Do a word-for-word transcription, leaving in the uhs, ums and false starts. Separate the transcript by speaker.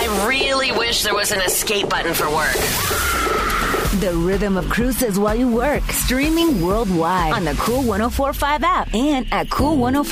Speaker 1: I really wish there was an escape button for work.
Speaker 2: The rhythm of cruises while you work. Streaming worldwide on the Cool one oh four point five app and at cool one oh four